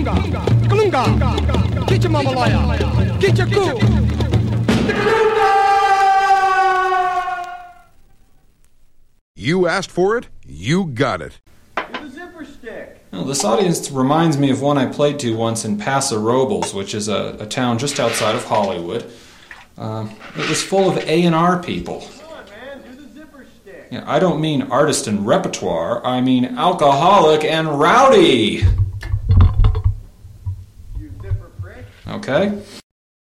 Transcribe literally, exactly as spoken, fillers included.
Kalunga, get your mamalaya, get your cool. You asked for it, you got it. The zipper stick. Well, this audience reminds me of one I played to once in Paso Robles, which is a, a town just outside of Hollywood. Uh, it was full of A and R people. Come on, man, do the zipper stick. Yeah, I don't mean artist and repertoire, I mean alcoholic and rowdy. You zipper prick. Okay?